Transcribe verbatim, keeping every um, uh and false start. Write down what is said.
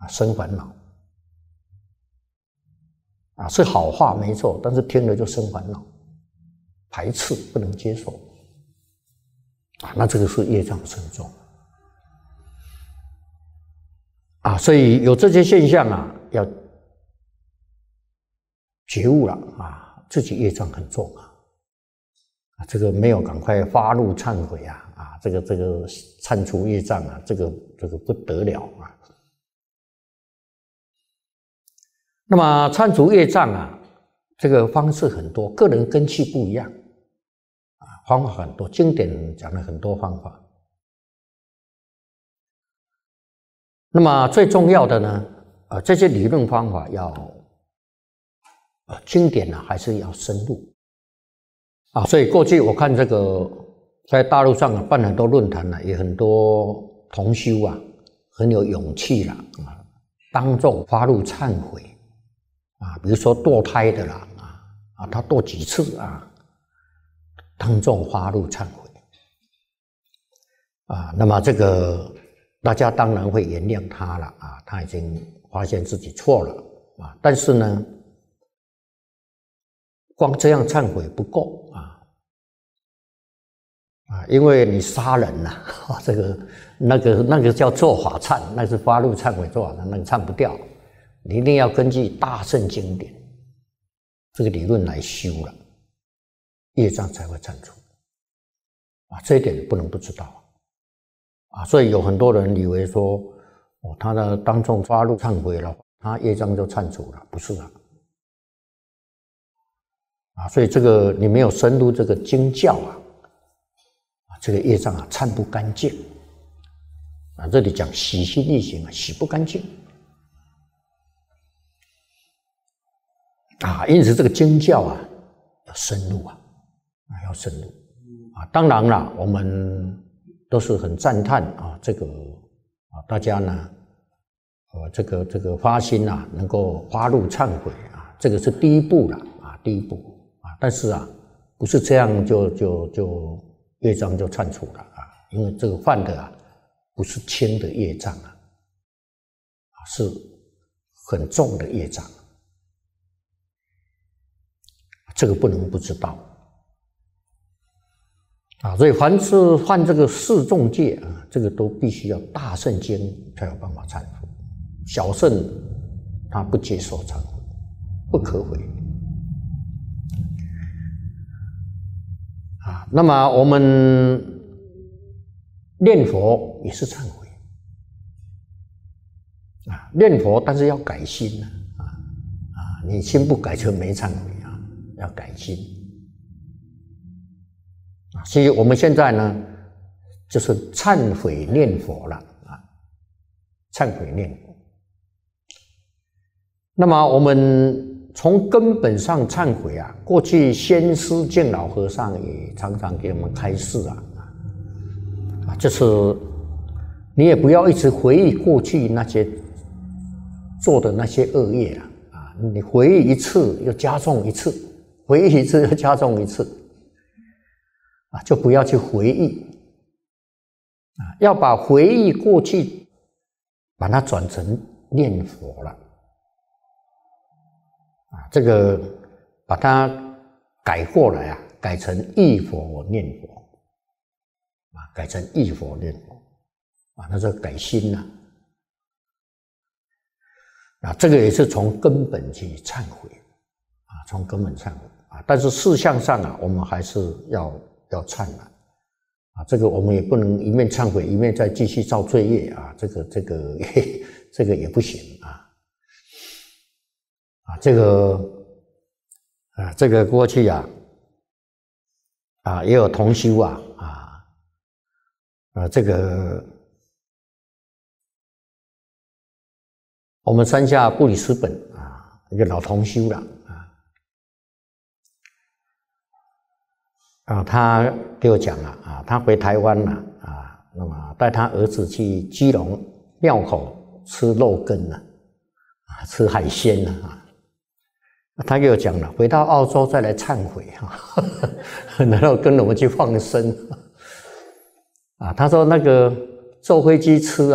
啊，生烦恼啊，是好话没错，但是听了就生烦恼，排斥不能接受啊，那这个是业障深重啊，所以有这些现象啊，要觉悟了啊，自己业障很重啊，啊，这个没有赶快发怒忏悔啊，啊，这个这个忏除业障啊，这个这个不得了啊。那么忏除业障啊，这个方式很多，个人根器不一样啊，方法很多，经典讲了很多方法。那么最重要的呢，呃，这些理论方法要，呃，经典呢、啊、还是要深入啊。所以过去我看这个在大陆上啊办很多论坛呢、啊，也很多同修啊很有勇气啦啊，当众发怒忏悔啊，比如说堕胎的啦啊啊，他堕几次啊，当众发怒忏悔啊，那么这个。大家当然会原谅他了啊，他已经发现自己错了啊，但是呢，光这样忏悔不够啊啊，因为你杀人呐、啊，这个那个那个叫做法忏，那是发怒忏悔做法忏，那个忏不掉，你一定要根据大乘经典这个理论来修了，业障才会忏除啊，这一点不能不知道。啊，所以有很多人以为说，哦，他的当众发怒忏悔了，他业障就忏除了，不是啊。啊，所以这个你没有深入这个经教啊，啊，这个业障啊忏不干净。啊，这里讲洗心易行啊，洗不干净。啊，因此这个经教啊要深入啊，啊要深入啊。当然了，我们。都是很赞叹啊，这个啊，大家呢，呃，这个这个发心啊，能够发怒忏悔啊，这个是第一步了啊，第一步啊。但是啊，不是这样就就就业障就忏除了啊，因为这个犯的啊，不是轻的业障啊，啊，是很重的业障，这个不能不知道。啊，所以凡是犯这个四重戒啊，这个都必须要大圣经才有办法忏悔，小圣他不接受忏悔，不可悔。啊，那么我们念佛也是忏悔啊，念佛但是要改心啊啊，你心不改就没忏悔啊，要改心。所以我们现在呢，就是忏悔念佛了啊，忏悔念佛。那么我们从根本上忏悔啊，过去先师净老和尚也常常给我们开示啊，啊，就是你也不要一直回忆过去那些做的那些恶业啊，啊，你回忆一次又加重一次，回忆一次又加重一次。啊，就不要去回忆啊，要把回忆过去，把它转成念佛了啊，这个把它改过来啊，改成忆佛念佛啊，改成忆佛念佛啊，那是改心呐啊，这个也是从根本去忏悔啊，从根本忏悔啊，但是事项上啊，我们还是要。要忏了啊！这个我们也不能一面忏悔，一面再继续造罪业啊！这个这个这个也不行啊！啊，这个啊，这个过去啊啊也有同修啊啊啊，这个我们山下布里斯本啊一个老同修了。啊，他给我讲了啊，他回台湾了啊，那么带他儿子去基隆庙口吃肉羹了，啊，吃海鲜了啊。他给我讲了，回到澳洲再来忏悔啊，然后跟我们去放生啊。他说那个坐飞机吃啊。